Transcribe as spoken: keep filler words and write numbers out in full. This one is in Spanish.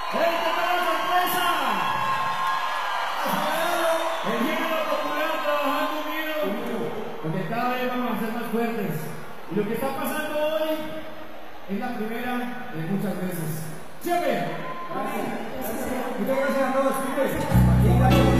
¡Ey, qué tal la sorpresa! El género popular trabajando unido, porque cada vez vamos a ser más fuertes. Y lo que está pasando hoy es la primera de muchas veces. ¡Siempre! Gracias. Muchas gracias a todos.